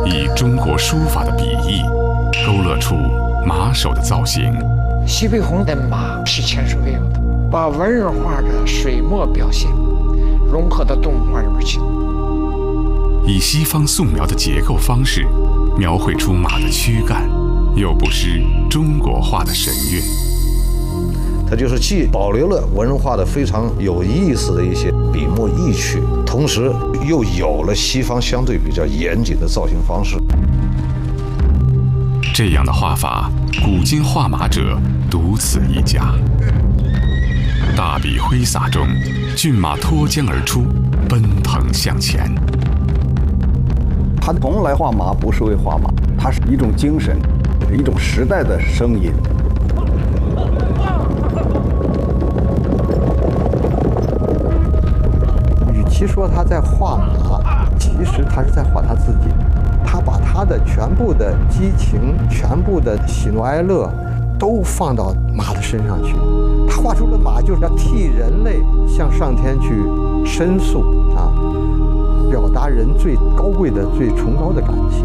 以中国书法的笔意，勾勒出马首的造型。 徐悲鸿的马是前所未有的，把文人画的水墨表现融合到动画里面去。 以西方素描的结构方式，描绘出马的躯干，又不失中国画的神韵。 它就是既保留了文人画的非常有意思的一些笔墨意趣，同时又有了西方相对比较严谨的造型方式。 这样的画法，古今画马者独此一家。大笔挥洒中，骏马脱缰而出，奔腾向前。 他从来画马不是为画马，它是一种精神，一种时代的声音。 与其说他在画马，其实他是在画他自己。他把他的全部的激情、全部的喜怒哀乐，都放到马的身上去。他画出了马，就是要替人类向上天去申诉啊，表达人最高贵的、最崇高的感情。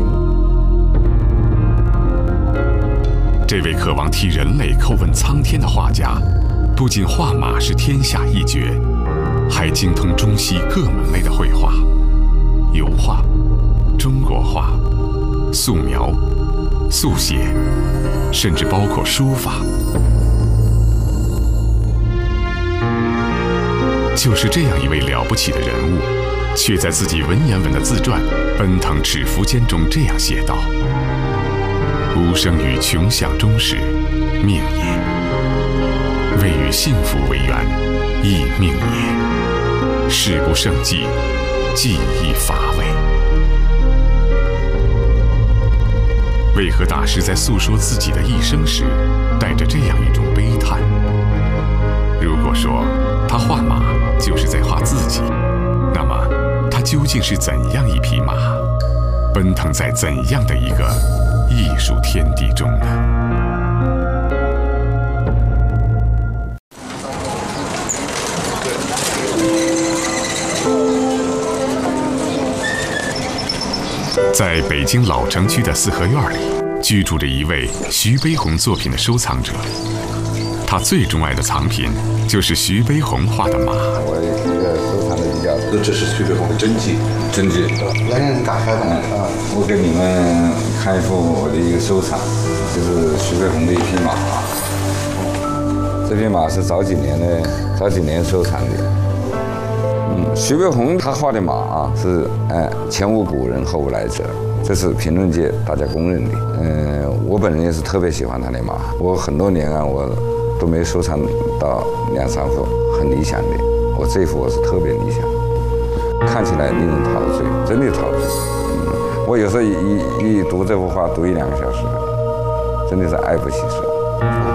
这位渴望替人类叩问苍天的画家，不仅画马是天下一绝，还精通中西各门类的绘画，油画、中国画、素描、速写，甚至包括书法。就是这样一位了不起的人物，却在自己文言文的自传《奔腾尺幅间》中这样写道：吾生于穷巷中时，命也；未与幸福为缘，亦命也。事不胜计，计亦乏味。为何大师在诉说自己的一生时，带着这样一种悲叹？如果说他画马就是在画自己，那么他究竟是怎样一匹马，奔腾在怎样的一个艺术天地中呢？在北京老城区的四合院里，居住着一位徐悲鸿作品的收藏者。他最钟爱的藏品就是徐悲鸿画的马。 我一个收藏的比较， 这是徐悲鸿的真迹， 真迹。 来人打开吧。 我给你们看一幅我的一个收藏，就是徐悲鸿的一匹马。这匹马是早几年收藏的。徐悲鸿他画的马啊，是前无古人后无来者，这是评论界大家公认的。我本人也是特别喜欢他的马，我很多年啊，我都没收藏到2-3幅很理想的，我这一幅我是特别理想，看起来令人陶醉，真的陶醉。我有时候一读这幅画，读1-2个小时，真的是爱不释手。